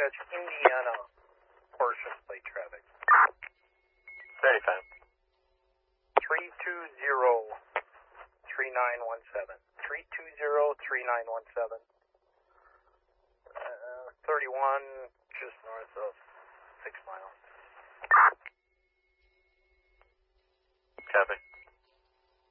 dispatch Indiana portion plate traffic. Very fine. 320-3917. 320-3917. 31 just north of 6 Mile.